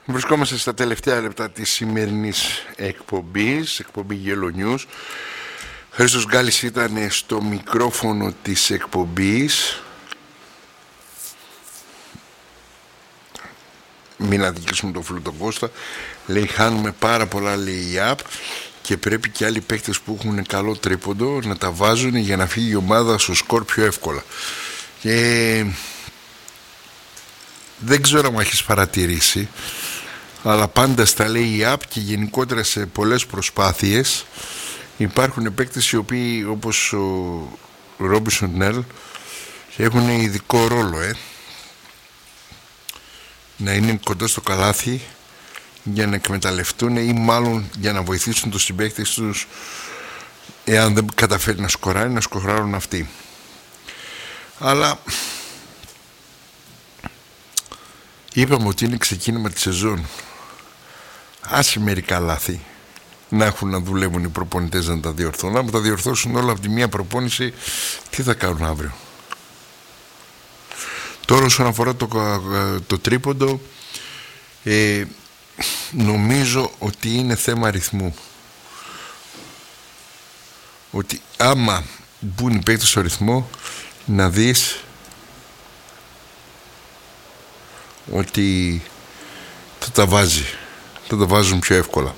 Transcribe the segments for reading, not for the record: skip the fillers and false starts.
Βρισκόμαστε στα τελευταία λεπτά της σημερινής εκπομπής, εκπομπή Yellow News. Χρήστος Γκάλης ήταν στο μικρόφωνο της εκπομπής. Μην αδικήσουμε τον φίλο τον Κώστα. Λέει χάνουμε πάρα πολλά, λέει η ΑΠ, και πρέπει και άλλοι παίκτες που έχουν καλό τρίποντο να τα βάζουν για να φύγει η ομάδα στο σκορ πιο εύκολα. Και δεν ξέρω αν έχεις παρατηρήσει, αλλά πάντα στα λέει η ΑΠ και γενικότερα σε πολλές προσπάθειες υπάρχουν παίκτες οι οποίοι, όπως ο Ρόμπινσον Νέλ, έχουν ειδικό ρόλο, να είναι κοντά στο καλάθι για να εκμεταλλευτούν ή μάλλον για να βοηθήσουν τους συμπαίκτες τους, εάν δεν καταφέρει να σκοράρει, να σκοράρουν αυτοί. Αλλά είπαμε ότι είναι ξεκίνημα της σεζόν. Άσε μερικά λάθη να έχουν να δουλεύουν οι προπονητές να τα διορθώνουν. Αν τα διορθώσουν όλα από τη μία προπόνηση, τι θα κάνουν αύριο? Τώρα όσον αφορά το τρίποντο, νομίζω ότι είναι θέμα αριθμού. Ότι άμα μπουν οι παίκτες στο ρυθμό, να δεις ότι θα τα βάζουν πιο εύκολα.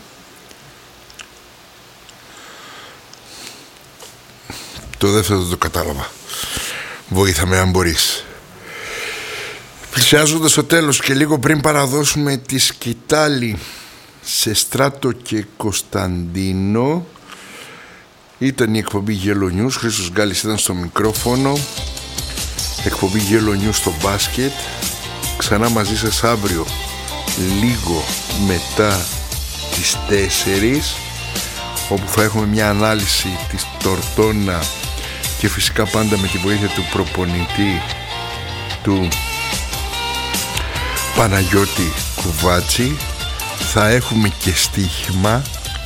Το δεύτερο δεν το κατάλαβα. Βοήθαμε αν μπορείς. Πλησιάζοντας το τέλος και λίγο πριν παραδώσουμε τη σκητάλη σε Στράτο και Κωνσταντίνο, ήταν η εκπομπή Yellow News. Χρήστος Γκάλης ήταν στο μικρόφωνο. Εκπομπή Yellow News στο μπάσκετ. Ξανά μαζί σας αύριο λίγο μετά τις 4, όπου θα έχουμε μια ανάλυση της Τορτόνα και φυσικά πάντα με τη βοήθεια του προπονητή του Παναγιώτη Κουβάτσι. Θα έχουμε και στοίχημα.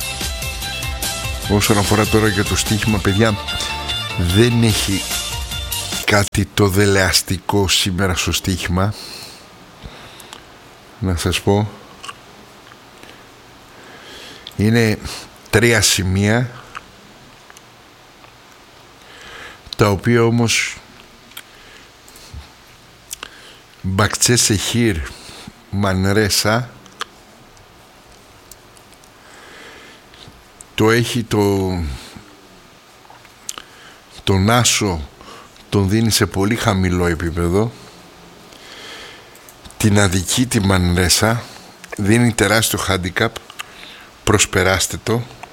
Όσον αφορά τώρα για το στοίχημα, παιδιά, δεν έχει κάτι το δελεαστικό σήμερα στο στοίχημα, να σας πω. Είναι 3 σημεία, τα οποία όμως Μπακτσέ Χίρ Μανρέσα το έχει τον Άσο, τον δίνει σε πολύ χαμηλό επίπεδο. Την αδική τη Μανρέσα, δίνει τεράστιο handicap, προσπεράστε το.